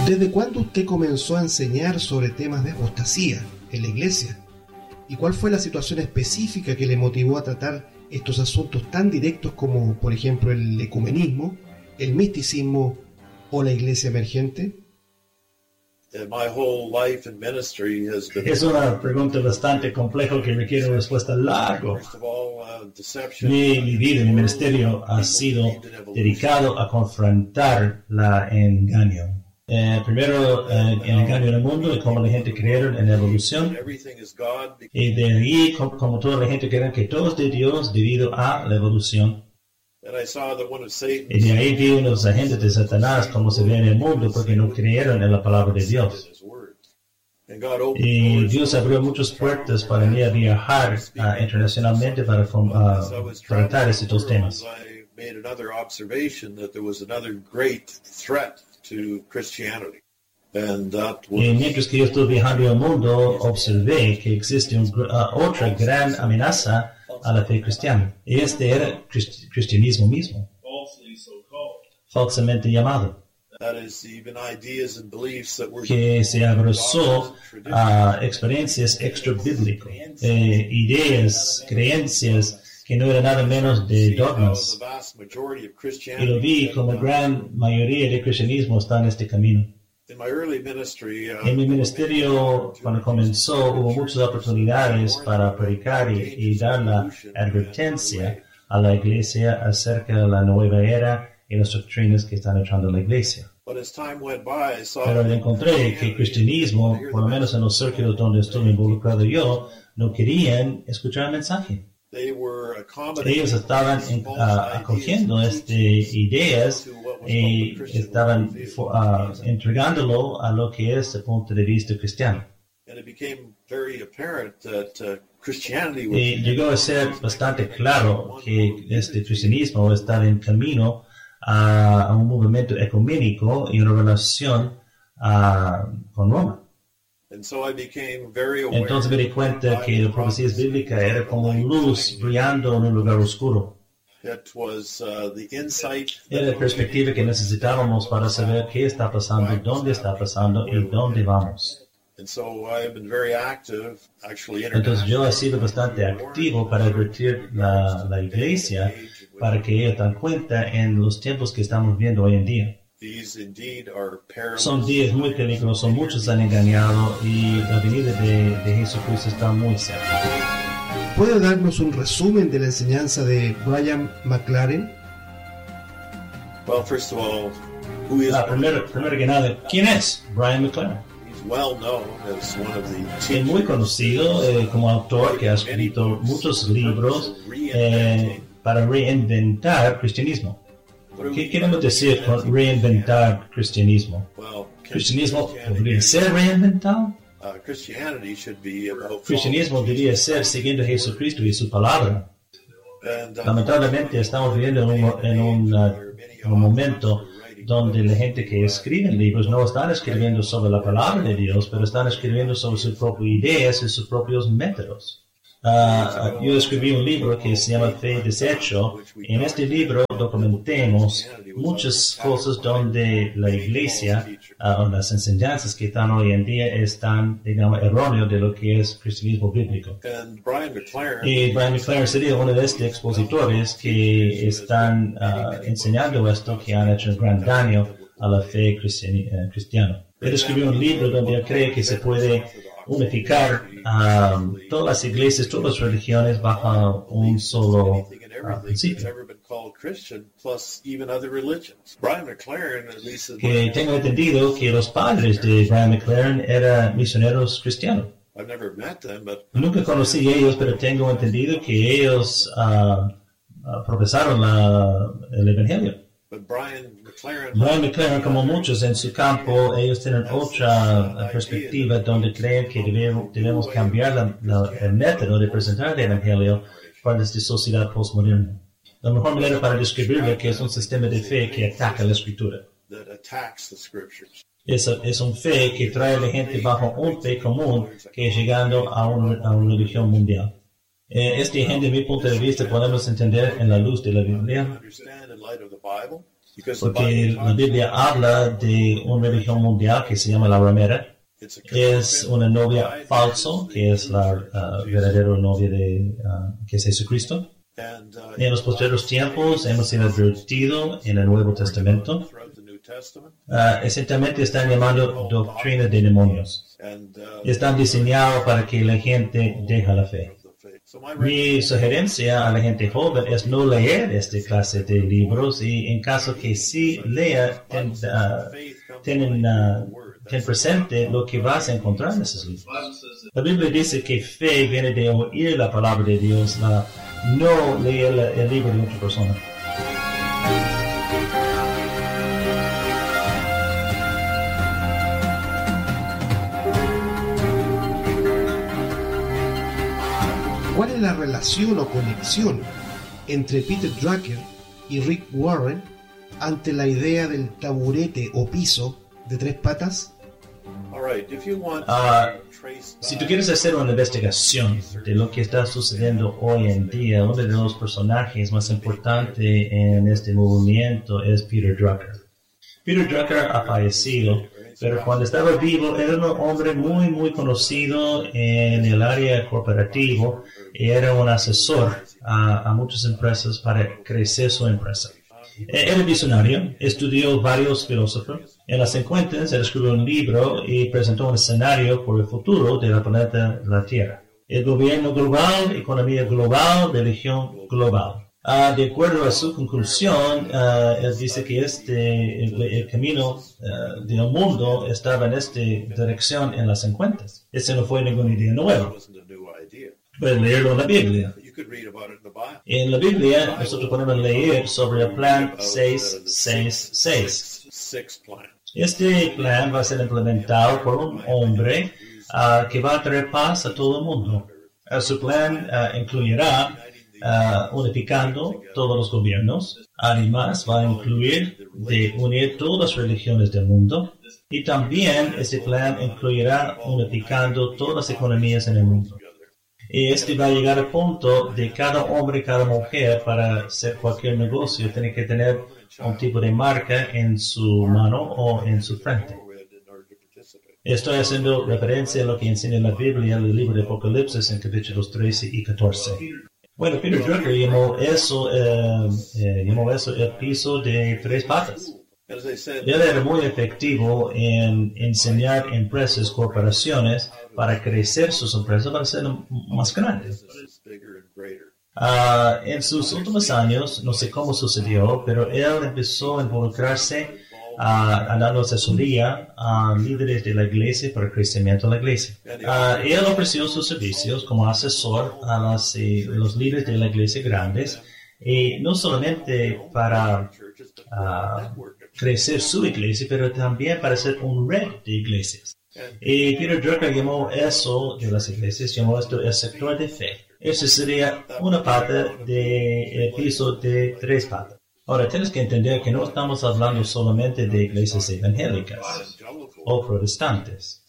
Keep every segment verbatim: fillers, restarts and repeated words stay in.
¿Desde cuándo usted comenzó a enseñar sobre temas de apostasía en la iglesia? ¿Y cuál fue la situación específica que le motivó a tratar estos asuntos tan directos como, por ejemplo, el ecumenismo, el misticismo o la iglesia emergente? Es una pregunta bastante compleja que requiere una respuesta larga. Mi, mi vida, mi ministerio ha sido dedicado a confrontar la engaño. Eh, primero, eh, el engaño del mundo y cómo la gente creyeron en la evolución. Y de ahí, como, como toda la gente cree que todo es de Dios debido a la evolución. Y de ahí vi unos agentes de Satanás como se ve en el mundo porque no creyeron en la palabra de Dios. Y Dios abrió muchas puertas para mí a viajar uh, internacionalmente para uh, tratar estos dos temas. Y mientras que yo estuve viajando en el mundo, observé que existe un, uh, otra gran amenaza a la fe cristiana. Y este era el crist- cristianismo mismo, falsamente llamado, que se abrazó a experiencias extra-bíblicas, eh, ideas, creencias que no eran nada menos de dogmas. Y lo vi como gran mayoría del cristianismo está en este camino. En mi ministerio, cuando comenzó, hubo muchas oportunidades para predicar y, y dar la advertencia a la iglesia acerca de la nueva era y las doctrinas que están entrando en la iglesia. Pero encontré que el cristianismo, por lo menos en los círculos donde estuve involucrado yo, no querían escuchar el mensaje. Ellos estaban uh, acogiendo estas ideas y estaban uh, entregándolo a lo que es el punto de vista cristiano. Y llegó a ser bastante claro que este cristianismo estaba en camino a, a un movimiento ecuménico y una relación uh, con Roma. Entonces me di cuenta que la profecía bíblica era como luz brillando en un lugar oscuro. Era la perspectiva que necesitábamos para saber qué está pasando, dónde está pasando y dónde vamos. Entonces yo he sido bastante activo para advertir la, la iglesia para que ellos den cuenta en los tiempos que estamos viendo hoy en día. Son días muy peligrosos, muchos han engañado y la venida de, de Jesucristo está muy cerca. ¿Puede darnos un resumen de la enseñanza de Brian McLaren? Ah, primero, primero que nada, ¿quién es Brian McLaren? Es muy conocido eh, como autor que ha escrito muchos libros eh, para reinventar cristianismo. ¿Qué queremos decir con reinventar cristianismo? ¿Cristianismo podría ser reinventado? Cristianismo debería ser siguiendo a Jesucristo y su palabra. Lamentablemente estamos viviendo en un, en un, uh, un momento donde la gente que escribe libros no están escribiendo sobre la palabra de Dios, pero están escribiendo sobre sus propias ideas y sus propios métodos. Uh, yo escribí un libro que se llama Fe y Desecho. En este libro documentemos muchas cosas donde la iglesia uh, o las enseñanzas que están hoy en día están, digamos, erróneos de lo que es cristianismo bíblico. Y Brian McLaren sería uno de estos expositores que están uh, enseñando esto, que han hecho un gran daño a la fe cristiana. Él escribió un libro donde él cree que se puede unificar um, todas las iglesias, todas las religiones bajo un solo uh, principio. Que tengo entendido que los padres de Brian McLaren eran misioneros cristianos. Nunca conocí a ellos, pero tengo entendido que ellos uh, uh, profesaron la, el evangelio. Brian McLaren, como muchos en su campo, ellos tienen otra perspectiva donde creen que debemos, debemos cambiar la, la, el método de presentar el evangelio para esta sociedad postmoderna. La mejor manera para describirlo que es un sistema de fe que ataca la escritura. Es, es un fe que trae a la gente bajo un fe común que es llegando a, un, a una religión mundial. Eh, este, desde mi punto de vista, podemos entender en la luz de la Biblia Porque la Biblia habla de una religión mundial que se llama la ramera. Es una novia falso, que es la uh, verdadera novia de uh, que es Jesucristo. Y en los posteriores tiempos hemos sido advertidos en el Nuevo Testamento. Uh, esencialmente están llamando doctrina de demonios. Están diseñados para que la gente deje la fe. Mi sugerencia a la gente joven es no leer esta clase de libros y en caso que sí lea, ten, uh, ten, uh, ten presente lo que vas a encontrar en esos libros. La Biblia dice que fe viene de oír la palabra de Dios, la, no leer la, el libro de otra persona. ¿Cuál es la relación o conexión entre Peter Drucker y Rick Warren ante la idea del taburete o piso de tres patas? Uh, si tú quieres hacer una investigación de lo que está sucediendo hoy en día, uno de los personajes más importantes en este movimiento es Peter Drucker. Peter Drucker ha fallecido, pero cuando estaba vivo era un hombre muy, muy conocido en el área corporativa y era un asesor a, a muchas empresas para crecer su empresa. Era visionario, estudió varios filósofos. En los cincuenta él escribió un libro y presentó un escenario por el futuro de la planeta la Tierra. El gobierno global, economía global, religión global. Uh, de acuerdo a su conclusión, uh, él dice que este, el, el camino uh, del mundo estaba en esta dirección en los cincuenta. Ese no fue ninguna idea nueva. Pueden leerlo en la Biblia. En la Biblia nosotros podemos leer sobre el plan seis seis seis. Este plan va a ser implementado por un hombre uh, que va a traer paz a todo el mundo. Uh, su plan uh, incluirá uh, unificando todos los gobiernos. Además va a incluir de unir todas las religiones del mundo. Y también este plan incluirá unificando todas las economías en el mundo. Y este va a llegar al punto de cada hombre y cada mujer para hacer cualquier negocio tiene que tener un tipo de marca en su mano o en su frente. Estoy haciendo referencia a lo que enseña la Biblia en el libro de Apocalipsis en capítulos trece y catorce. Bueno, Peter Drucker llamó eso, eh, eh, llamó eso el piso de tres patas. Él era muy efectivo en enseñar empresas, corporaciones, para crecer sus empresas, para ser más grandes. Uh, en sus últimos años, no sé cómo sucedió, pero él empezó a involucrarse, uh, a dar asesoría a líderes de la iglesia para el crecimiento de la iglesia. Uh, él ofreció sus servicios como asesor a las, eh, los líderes de la iglesia grandes, y no solamente para uh, crecer su iglesia, pero también para ser un red de iglesias. Y Peter Drucker llamó eso de las iglesias, llamó esto el sector de fe. Eso sería una pata del piso de tres patas. Ahora, tienes que entender que no estamos hablando solamente de iglesias evangélicas o protestantes.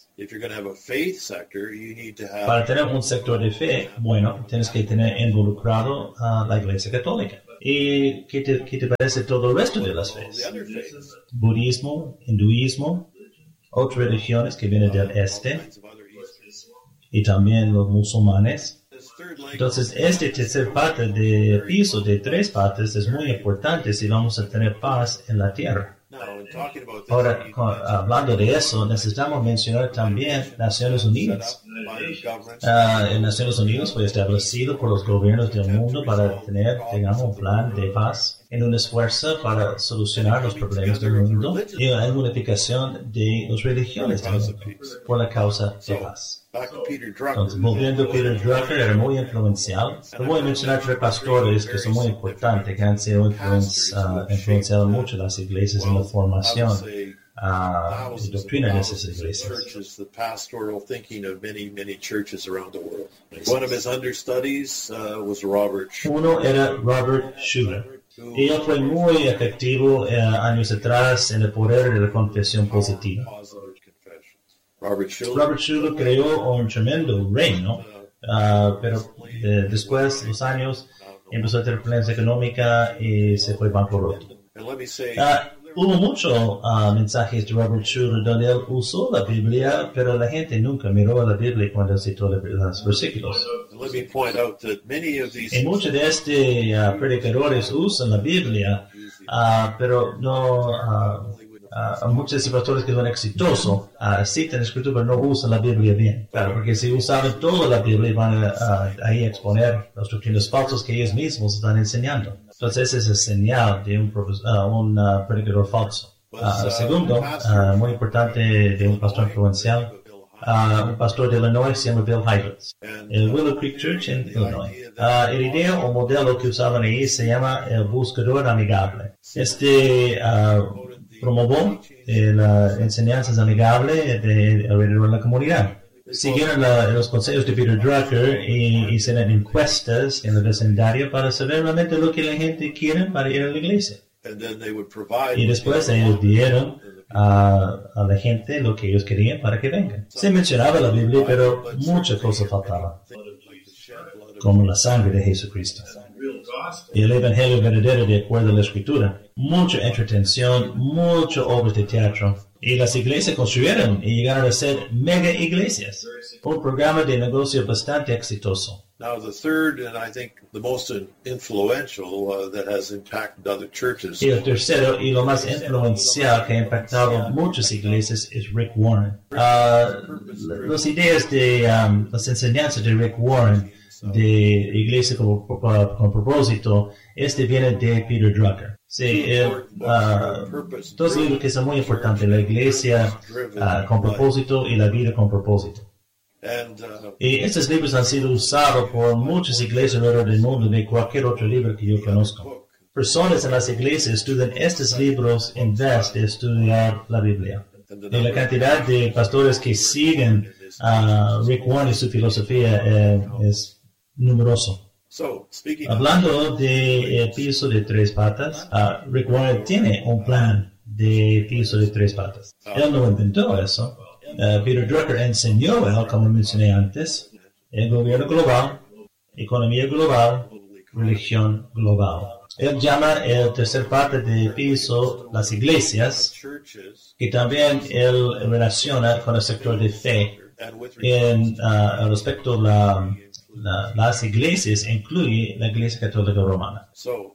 Para tener un sector de fe, bueno, tienes que tener involucrado a la iglesia católica. ¿Y qué te, qué te parece todo el resto de las fees? Budismo, hinduismo, otras religiones que vienen del este, y también los musulmanes. Entonces, este tercer parte de piso de tres patas es muy importante si vamos a tener paz en la tierra. Ahora, hablando de eso, necesitamos mencionar también Naciones Unidas. Uh, Naciones Unidas fue establecido por los gobiernos del mundo para tener, digamos, un plan de paz en un esfuerzo para solucionar los problemas del mundo y una unificación de las religiones del mundo por la causa de paz. Entonces, volviendo a Peter Drucker, era muy influencial. Voy a mencionar tres pastores que son muy importantes, que han sido influenci- uh, influenciados mucho las iglesias en la formación uh, y doctrina de esas iglesias. Uno era Robert Schuller. Y él fue muy efectivo eh, años atrás en el poder de la confesión positiva. Robert Schuller, Robert Schuller creó un tremendo reino, uh, pero eh, después de los años empezó a tener problemas económicos y se fue bancarrota. Uh, hubo muchos uh, mensajes de Robert Schuller donde él usó la Biblia, pero la gente nunca miró la Biblia cuando citó los versículos. Y muchos de estos uh, predicadores usan la Biblia, uh, pero no... Uh, Uh, muchos pastores que son exitosos uh, citan la escritura pero no usan la Biblia bien. Claro, porque si usaban toda la Biblia van a uh, ahí exponer las doctrinas falsas que ellos mismos están enseñando. Entonces ese es el señal de un, uh, un uh, predicador falso. Uh, segundo, uh, muy importante de un pastor influencial, uh, un pastor de Illinois se llama Bill Hybels, el Willow Creek Church en Illinois. Uh, el idea o modelo que usaban ahí se llama el buscador amigable. Este uh, promovió eh, las enseñanzas amigables de alrededor de la comunidad. Siguieron la, los consejos de Peter Drucker y hicieron encuestas en el vecindario para saber realmente lo que la gente quiere para ir a la iglesia. Y después ellos dieron a, a la gente lo que ellos querían para que vengan. Se mencionaba la Biblia, pero muchas cosas faltaban, como la sangre de Jesucristo y el evangelio verdadero de acuerdo a la escritura. Mucha entretención, muchas obras de teatro. Y las iglesias construyeron y llegaron a ser mega iglesias. Un programa de negocio bastante exitoso. Now the third and I think the most influential uh, that has impacted other churches. Y el tercero y lo más influencial que ha impactado muchas iglesias es Rick Warren. Uh, las ideas de um, las enseñanzas de Rick Warren de iglesia con, con propósito, este viene de Peter Drucker. Sí, el, uh, dos libros que son muy importantes, la iglesia uh, con propósito y la vida con propósito. Y estos libros han sido usados por muchas iglesias alrededor del mundo de cualquier otro libro que yo conozco. Personas en las iglesias estudian estos libros en vez de estudiar la Biblia. Y la cantidad de pastores que siguen a uh, Rick Warren y su filosofía eh, es numeroso. Hablando de eh, piso de tres patas, uh, Rick Warren tiene un plan de piso de tres patas. Él no inventó eso. Uh, Peter Drucker enseñó él, como mencioné antes, el gobierno global, economía global, religión global. Él llama el tercer parte de piso las iglesias, que también él relaciona con el sector de fe. En uh, respecto a la La, las iglesias incluye la Iglesia Católica Romana.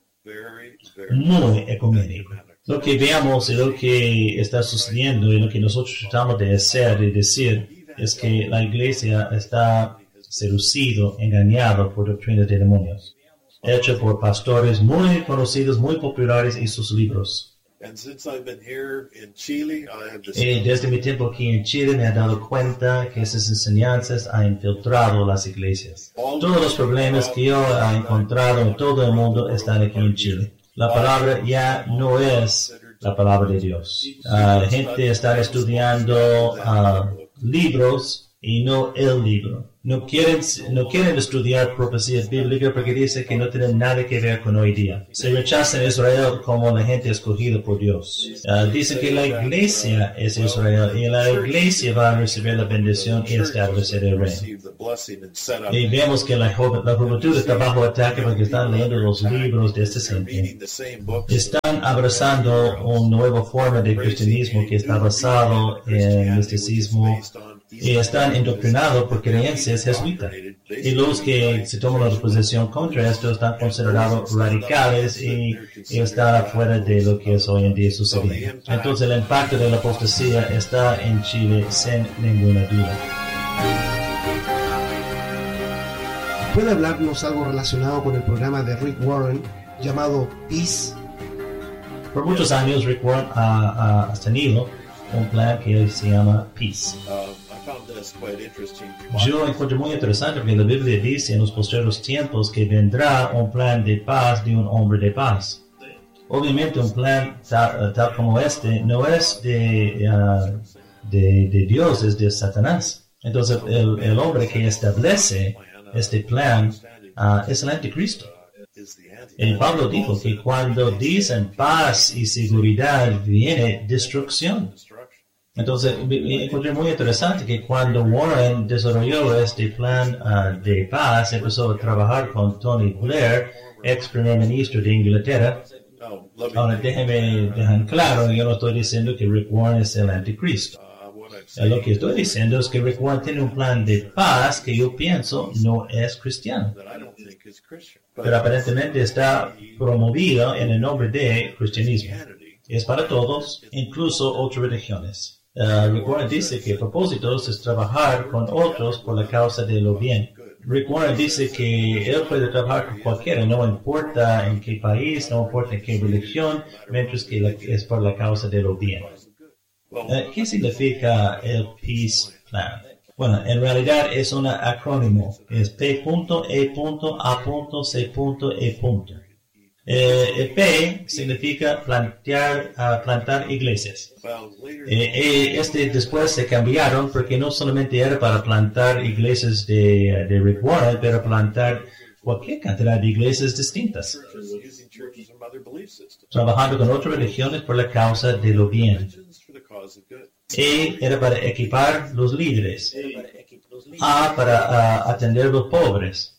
Muy ecuménico. Lo que veamos y lo que está sucediendo y lo que nosotros tratamos de hacer y decir es que la iglesia está seducido, engañado por doctrinas de demonios, hecho por pastores muy conocidos, muy populares y sus libros. Y desde mi tiempo aquí en Chile me he dado cuenta que esas enseñanzas han infiltrado las iglesias. Todos los problemas que yo he encontrado en todo el mundo están aquí en Chile. La palabra ya no es la palabra de Dios. La uh, gente está estudiando uh, libros y no el libro. No quieren, no quieren estudiar profecía bíblica porque dicen que no tienen nada que ver con hoy día. Se rechazan a Israel como la gente escogida por Dios. Uh, dicen que la iglesia es Israel y la iglesia va a recibir la bendición y establecer el reino. Y vemos que la, ju la juventud está bajo ataque porque están leyendo los libros de este gente. Están abrazando una nueva forma de cristianismo que está basado en misticismo y están indoctrinados por creencias jesuitas. Y los que se toman la posición contra esto están considerados radicales y, y están fuera de lo que es hoy en día sucediendo. Entonces el impacto de la apostasía está en Chile sin ninguna duda. ¿Puede hablarnos algo relacionado con el programa de Rick Warren llamado Peace? Por muchos años Rick Warren ha, ha tenido un plan que se llama Peace. Yo encuentro muy interesante porque la Biblia dice en los postreros tiempos que vendrá un plan de paz de un hombre de paz. Obviamente un plan tal, tal como este no es de, uh, de, de Dios, es de Satanás. Entonces el, el hombre que establece este plan uh, es el anticristo. Y Pablo dijo que cuando dicen paz y seguridad viene destrucción. Entonces, me encontré muy interesante que cuando Warren desarrolló este plan uh, de paz, empezó a trabajar con Tony Blair, ex primer ministro de Inglaterra, Now, let me Ahora make- déjeme dejar claro, yo no estoy diciendo que Rick Warren es el anticristo. uh, what I'm Eh, saying Lo que estoy diciendo es que Rick Warren tiene un plan de paz que yo pienso no es cristiano, that I don't think is Christian. pero aparentemente está promovido en el nombre de cristianismo. Christianity Es para todos, incluso otras religiones. Uh, Rick Warren dice que el propósito es trabajar con otros por la causa de lo bien. Rick Warren dice que él puede trabajar con cualquiera, no importa en qué país, no importa en qué religión, mientras que la- es por la causa de lo bien. Well, Eh, ¿Qué significa el Peace Plan? Bueno, en realidad es un acrónimo. Es P E A C E. Eh, el P significa plantear, ah, plantar iglesias. well, later Eh, eh, este después se cambiaron porque no solamente era para plantar iglesias de, de Rick Warren, pero plantar cualquier cantidad de iglesias distintas, churches, using churches from other belief systems. trabajando con otras religiones por la causa de lo bien. Religions for the cause of good. E era para equipar los líderes. A para ah, atender los pobres.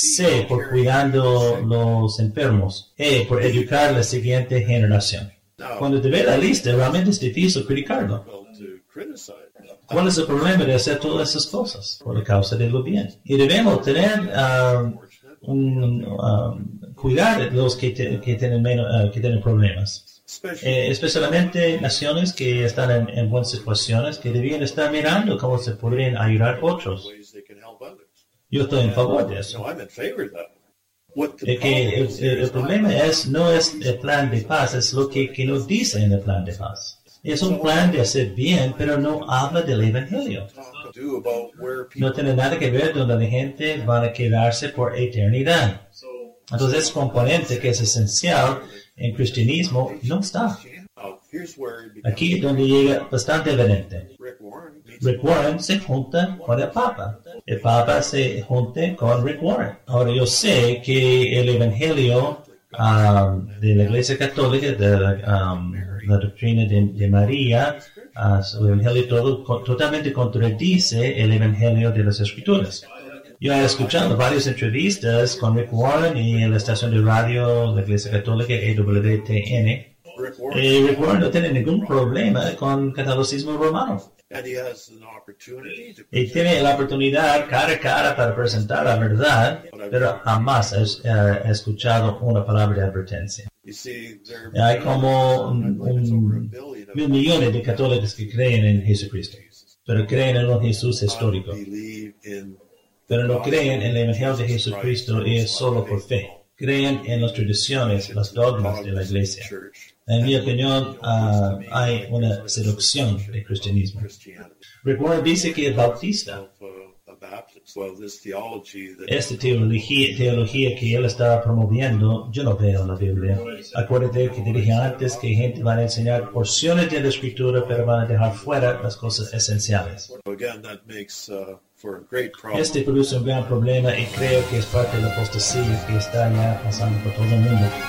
C por cuidando los enfermos. E por educar la siguiente generación. Now, Cuando te ve la lista, realmente es difícil criticarlo. well, to criticize ¿Cuál es el problema de hacer todas esas cosas por la causa de lo bien? Y debemos tener ah, un, ah, cuidar de los que, te- que tienen menos, ah, que tienen problemas. especially Eh, especialmente naciones que están en, en buenas situaciones, que debían estar mirando cómo se podrían ayudar otros. ways they can help others. Yo estoy en favor de No, eso. I'm in favor of that. What the Es que el, problem is el- el is problema not es, no es el plan de paz, es lo que, que nos dice en el plan de paz. Es un plan de hacer bien, pero no habla del Evangelio. talk to do about where people No tiene nada que ver donde la gente va a quedarse por eternidad. Entonces, ese componente que es esencial en cristianismo no está. Now, here's where it becomes Aquí es donde llega bastante evidente. Rick Warren meets Rick Warren se junta con el Papa. El Papa se junta con Rick Warren. Ahora yo sé que el Evangelio um, de la Iglesia Católica, de la, um, la doctrina de, de María, uh, su Evangelio todo, co- totalmente contradice el Evangelio de las Escrituras. Yo he escuchado varias entrevistas con Rick Warren y en la estación de radio de la Iglesia Católica E W T N. Rick Warren, Y Rick Warren no tiene ningún problema con catolicismo romano. and he has an opportunity to Y tiene la oportunidad cara a cara para presentar la verdad, pero jamás he, eh, he escuchado una palabra de advertencia. you see there Hay como un, I believe it's over a un- billion of mil millones de católicos que creen en Jesucristo, pero creen en un Jesús histórico, believe in pero no creen en el Evangelio de Jesucristo y es solo por fe. Creen en las tradiciones, las dogmas de la Iglesia. church En mi opinión, ah, hay una seducción del cristianismo. Christianity. Rick Warren dice que es bautista. Of, uh, a Baptist. Well, this theology that Esta teología, teología que él está promoviendo, yo no veo en la Biblia. Acuérdate que dije antes que gente va a enseñar porciones de la Escritura, pero van a dejar fuera las cosas esenciales. again that makes uh, for a great problem. Este produce un gran problema y creo que es parte de la apostasía que está ya pasando por todo el mundo.